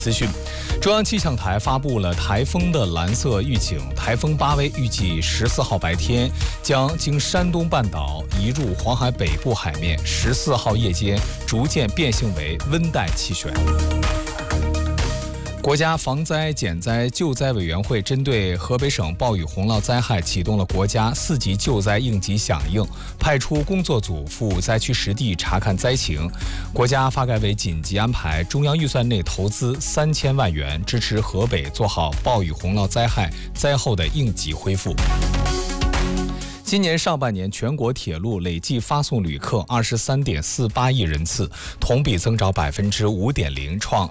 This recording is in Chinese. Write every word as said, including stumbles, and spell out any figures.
资讯，中央气象台发布了台风的蓝色预警，台风巴威预计十四号白天将经山东半岛移入黄海北部海面，十四号夜间逐渐变性为温带气旋。国家防灾减灾救灾委员会针对河北省暴雨洪涝灾害启动了国家四级救灾应急响应，派出工作组赴灾区实地查看灾情。国家发改委紧急安排中央预算内投资三千万元，支持河北做好暴雨洪涝灾害灾后的应急恢复。今年上半年，全国铁路累计发送旅客二十三点四八亿人次，同比增长百分之五点零，创